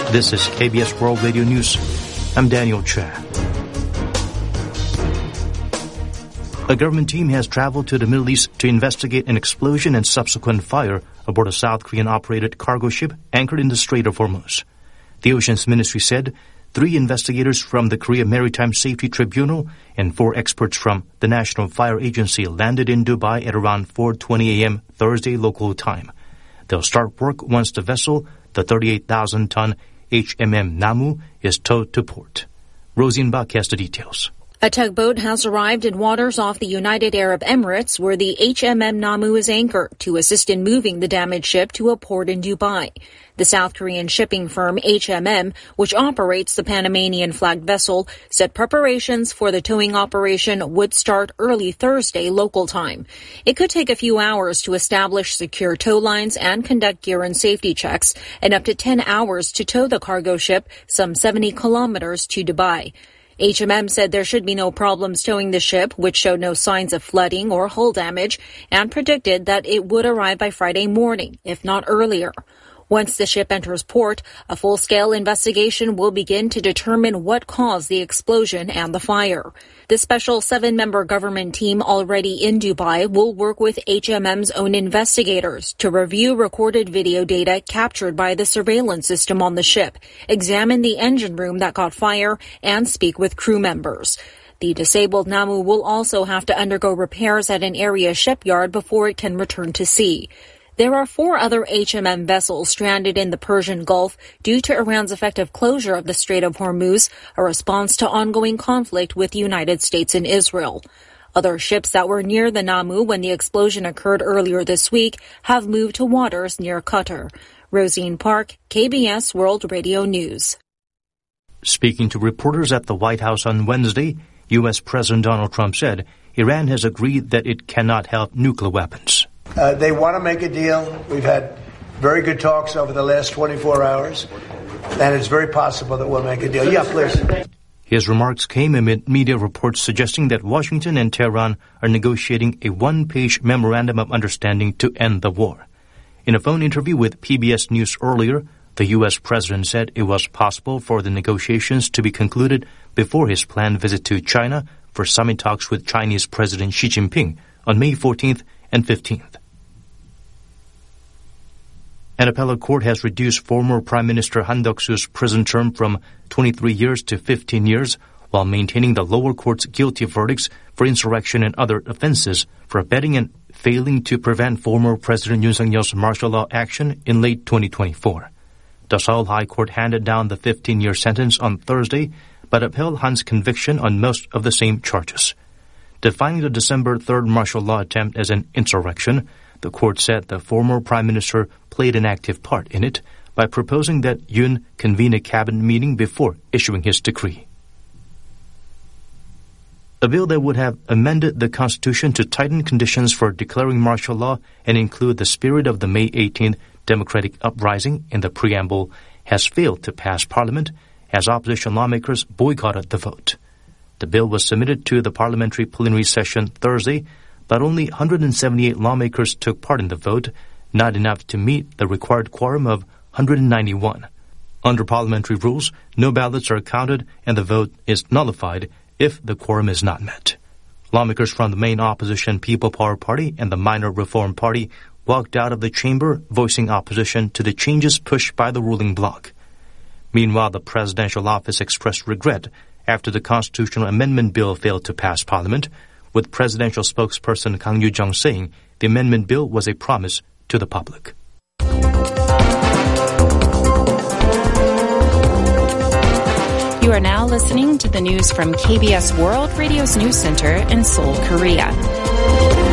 This is KBS World Radio News. I'm Daniel Chan. A government team has traveled to the Middle East to investigate an explosion and subsequent fire aboard a South Korean-operated cargo ship anchored in the Strait of Hormuz. The Oceans Ministry said 3 investigators from the Korea Maritime Safety Tribunal and 4 experts from the National Fire Agency landed in Dubai at around 4:20 a.m. Thursday local time. They'll start work once the vessel, the 38,000-ton HMM Namu, is towed to port. Rosine Bach has the details. A tugboat has arrived in waters off the United Arab Emirates where the HMM Namu is anchored to assist in moving the damaged ship to a port in Dubai. The South Korean shipping firm HMM, which operates the Panamanian-flagged vessel, said preparations for the towing operation would start early Thursday local time. It could take a few hours to establish secure tow lines and conduct gear and safety checks, and up to 10 hours to tow the cargo ship some 70 kilometers to Dubai. HMM said there should be no problems towing the ship, which showed no signs of flooding or hull damage, and predicted that it would arrive by Friday morning, if not earlier. Once the ship enters port, a full-scale investigation will begin to determine what caused the explosion and the fire. The special 7-member government team already in Dubai will work with HMM's own investigators to review recorded video data captured by the surveillance system on the ship, examine the engine room that caught fire, and speak with crew members. The disabled Namu will also have to undergo repairs at an area shipyard before it can return to sea. There are 4 other HMM vessels stranded in the Persian Gulf due to Iran's effective closure of the Strait of Hormuz, a response to ongoing conflict with the United States and Israel. Other ships that were near the Namu when the explosion occurred earlier this week have moved to waters near Qatar. Rosine Park, KBS World Radio News. Speaking to reporters at the White House on Wednesday, U.S. President Donald Trump said Iran has agreed that it cannot have nuclear weapons. They want to make a deal. We've had very good talks over the last 24 hours, and it's very possible that we'll make a deal. Yeah, please. His remarks came amid media reports suggesting that Washington and Tehran are negotiating a 1-page memorandum of understanding to end the war. In a phone interview with PBS News earlier, the U.S. president said it was possible for the negotiations to be concluded before his planned visit to China for summit talks with Chinese President Xi Jinping on May 14th and 15th. An appellate court has reduced former Prime Minister Han Duck-soo's prison term from 23 years to 15 years while maintaining the lower court's guilty verdicts for insurrection and other offenses for abetting and failing to prevent former President Yoon Suk-yeol's martial law action in late 2024. The Seoul High Court handed down the 15-year sentence on Thursday but upheld Han's conviction on most of the same charges. Defining the December 3rd martial law attempt as an insurrection, the court said the former prime minister played an active part in it by proposing that Yoon convene a cabinet meeting before issuing his decree. A bill that would have amended the Constitution to tighten conditions for declaring martial law and include the spirit of the May 18th Democratic Uprising in the preamble has failed to pass Parliament as opposition lawmakers boycotted the vote. The bill was submitted to the parliamentary plenary session Thursday, but only 178 lawmakers took part in the vote, not enough to meet the required quorum of 191. Under parliamentary rules, no ballots are counted and the vote is nullified if the quorum is not met. Lawmakers from the main opposition People Power Party and the Minor Reform Party walked out of the chamber, voicing opposition to the changes pushed by the ruling bloc. Meanwhile, the presidential office expressed regret after the constitutional amendment bill failed to pass Parliament, with presidential spokesperson Kang Yoo-jung saying the amendment bill was a promise to the public. You are now listening to the news from KBS World Radio's News Center in Seoul, Korea.